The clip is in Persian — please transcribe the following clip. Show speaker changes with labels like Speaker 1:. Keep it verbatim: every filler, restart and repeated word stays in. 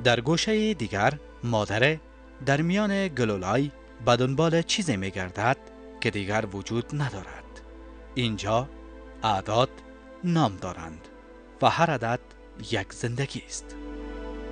Speaker 1: در گوشه دیگر مادر در میان گلولای به دنبال چیزی می گردد که دیگر وجود ندارد. اینجا اعداد نام دارند و هر عدد یک زندگی است.